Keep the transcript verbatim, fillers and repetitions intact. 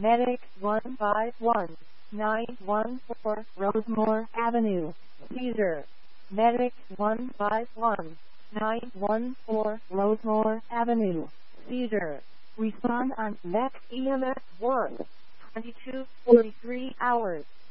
Medic one five one nine one four Rosemore Avenue, Cedar. Medic one five one nine one four Rosemore Avenue, Cedar. Respond on next E M S work twenty-two forty-three hours.